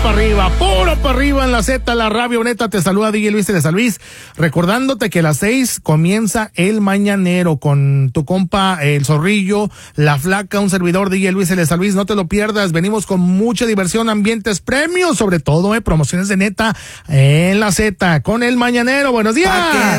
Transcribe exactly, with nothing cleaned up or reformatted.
para arriba, puro para arriba en la Z, la radio neta. Te saluda D J Luis de San Luis, recordándote que a las seis comienza el mañanero con tu compa el Zorrillo, la Flaca, un servidor D J Luis de San Luis. No te lo pierdas, venimos con mucha diversión, ambientes, premios, sobre todo, eh, promociones de neta en la Z con el mañanero. Buenos días.